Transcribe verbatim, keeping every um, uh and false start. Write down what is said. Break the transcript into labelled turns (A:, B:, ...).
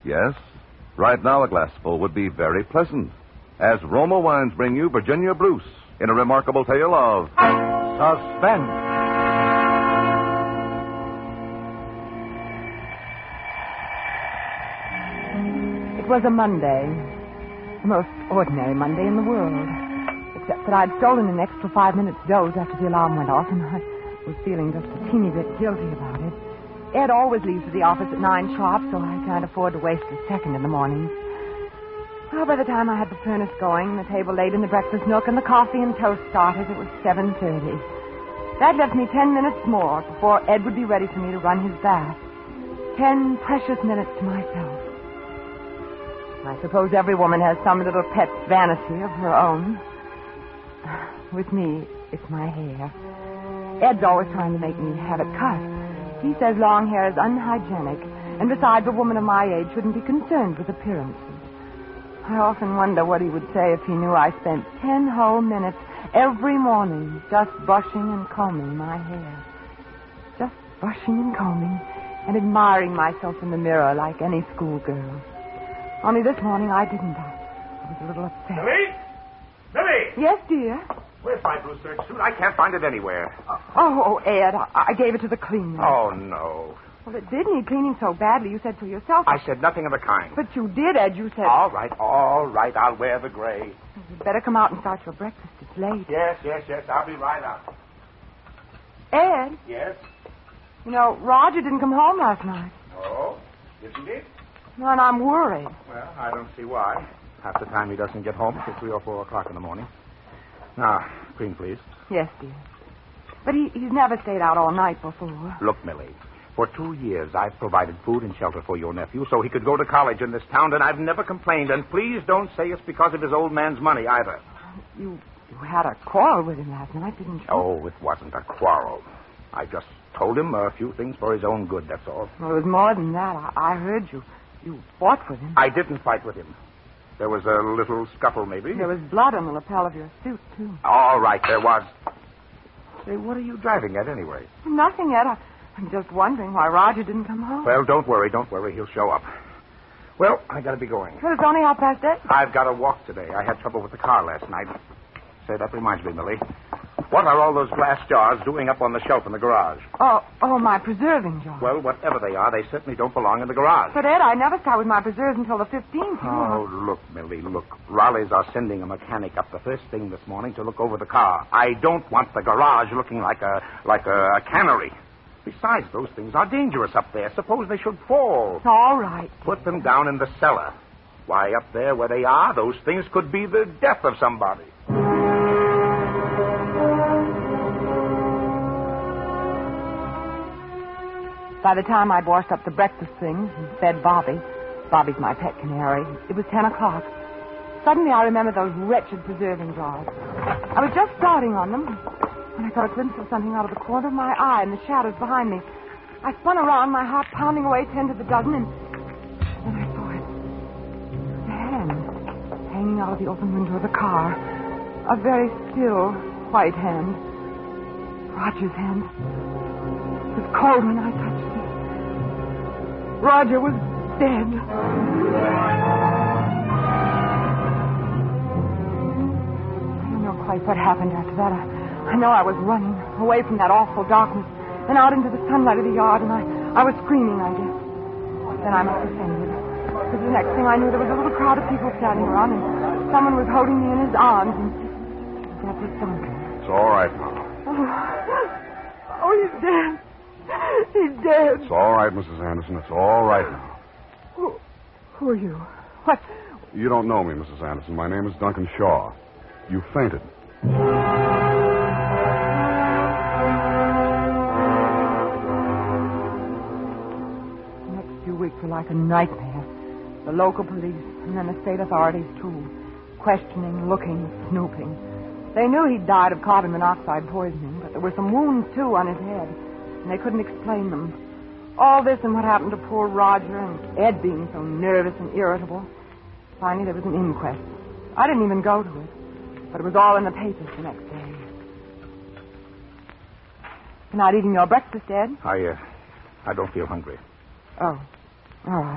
A: Yes, right now a glassful would be very pleasant, as Roma Wines bring you Virginia Bruce in a remarkable tale of suspense.
B: It was a Monday, the most ordinary Monday in the world, except that I'd stolen an extra five minutes doze after the alarm went off, and I was feeling just a teeny bit guilty about it. Ed always leaves for the office at nine sharp, so I can't afford to waste a second in the mornings. Well, by the time I had the furnace going, the table laid in the breakfast nook, and the coffee and toast started, it was seven thirty. That left me ten minutes more before Ed would be ready for me to run his bath. Ten precious minutes to myself. I suppose every woman has some little pet vanity of her own. With me, it's my hair. Ed's always trying to make me have it cut. He says long hair is unhygienic, and besides, a woman of my age shouldn't be concerned with appearances. I often wonder what he would say if he knew I spent ten whole minutes every morning just brushing and combing my hair. Just brushing and combing and admiring myself in the mirror like any schoolgirl. Only this morning I didn't. I was a little upset.
C: Millie? Millie!
B: Yes, dear?
C: Where's my blue serge suit? I can't find it anywhere.
B: Oh, oh Ed, I, I gave it to the cleaner.
C: Oh, no.
B: Well, it did need cleaning so badly, you said so yourself.
C: I said nothing of the kind.
B: But you did, Ed. You said...
C: All right, all right. I'll wear the gray.
B: You'd better come out and start your breakfast. It's late.
C: Yes, yes, yes. I'll be right out.
B: Ed?
C: Yes?
B: You know, Roger didn't come home last night.
C: Oh? Isn't he?
B: No, and I'm worried.
C: Well, I don't see why. Half the time he doesn't get home till three or four o'clock in the morning. Now, cream, please.
B: Yes, dear. But he, he's never stayed out all night before.
C: Look, Millie, for two years I've provided food and shelter for your nephew so he could go to college in this town, and I've never complained. And please don't say it's because of his old man's money either.
B: You, you had a quarrel with him last night, didn't you?
C: Oh, it wasn't a quarrel. I just told him a few things for his own good, that's all.
B: Well, it was more than that. I, I heard you. You fought with him.
C: I didn't fight with him. There was a little scuffle, maybe.
B: There was blood on the lapel of your suit, too.
C: All right, there was. Say, what are you driving at, anyway?
B: Nothing yet. I, I'm just wondering why Roger didn't come home.
C: Well, don't worry, don't worry. He'll show up. Well, I gotta be going.
B: Well, it's only half past eight.
C: I've got to walk today. I had trouble with the car last night. Say, that reminds me, Millie. What are all those glass jars doing up on the shelf in the garage?
B: Oh, oh, my preserving jars.
C: Well, whatever they are, they certainly don't belong in the garage.
B: But, Ed, I never start with my preserves until the fifteenth.
C: Oh, look, Millie, look. Raleigh's are sending a mechanic up the first thing this morning to look over the car. I don't want the garage looking like a like a, a cannery. Besides, those things are dangerous up there. Suppose they should fall.
B: All right.
C: Put them down in the cellar. Why, up there where they are, those things could be the death of somebody.
B: By the time I'd washed up the breakfast things and fed Bobby, Bobby's my pet canary, it was ten o'clock. Suddenly I remembered those wretched preserving jars. I was just starting on them when I got a glimpse of something out of the corner of my eye in the shadows behind me. I spun around, my heart pounding away ten to the dozen, and then I saw it. A hand hanging out of the open window of the car. A very still, white hand. Roger's hand. It was cold when I touched it. Roger was dead. I don't know quite what happened after that. I, I know I was running away from that awful darkness and out into the sunlight of the yard, and I, I was screaming, I guess. Then I must have fainted. Because the next thing I knew, there was a little crowd of people standing around, and someone was holding me in his arms, and that was Duncan.
D: It's all right now.
B: Oh, oh he's dead. He's dead.
D: It's all right, Missus Anderson. It's all right now.
B: Who, who are you? What?
D: You don't know me, Missus Anderson. My name is Duncan Shaw. You fainted.
B: The next few weeks were like a nightmare. The local police and then the state authorities, too. Questioning, looking, snooping. They knew he'd died of carbon monoxide poisoning, but there were some wounds, too, on his head. And they couldn't explain them. All this and what happened to poor Roger and Ed being so nervous and irritable. Finally, there was an inquest. I didn't even go to it, but it was all in the papers the next day. You're not eating your breakfast, Ed?
C: I, uh, I don't feel hungry.
B: Oh, all right.